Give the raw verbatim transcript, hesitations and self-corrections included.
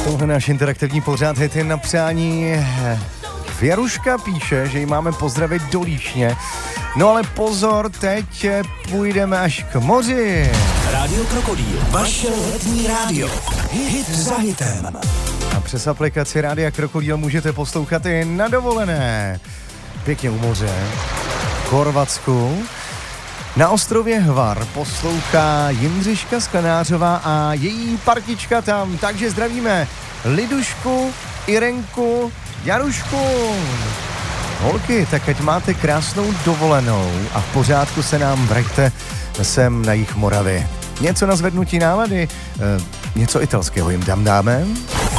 Tohle náš interaktivní pořád Hity na přání. Věruška píše, že ji máme pozdravit do Líšně. No ale pozor, teď půjdeme až k moři. Rádio Krokodýl, vaše letní rádio. Hit za hitem. A přes aplikaci Rádia Krokodýl můžete poslouchat i na dovolené. Pěkně u moře, v Chorvatsku. Na ostrově Hvar poslouchá Jindřiška Sklenářová a její partička tam. Takže zdravíme Lidušku, Irenku, Jarušku. Holky, tak ať máte krásnou dovolenou a v pořádku se nám vraťte sem na jih Moravy. Něco na zvednutí nálady, e, něco italského jim tam dáme.